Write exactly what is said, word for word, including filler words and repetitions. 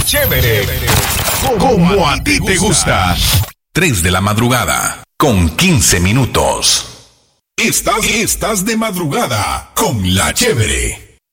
Chévere. Como a ti te gusta. tres de la madrugada, con quince minutos. Estás, estás de madrugada con La Chévere.